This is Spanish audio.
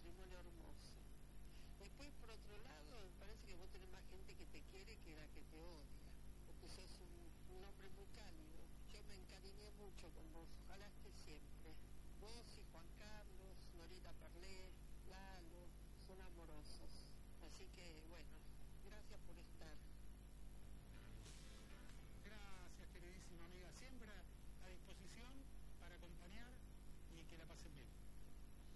matrimonio hermoso. Después, por otro lado, me parece que vos tenés más gente que te quiere que la que te odia, porque sos un hombre muy cálido. Yo me encariñé mucho con vos, ojalá estés siempre. Vos y Juan Carlos, Norita Perlé, Lalo, son amorosos. Así que, bueno, gracias por estar. Gracias, queridísima amiga. Siempre a disposición para acompañar y que la pasen bien.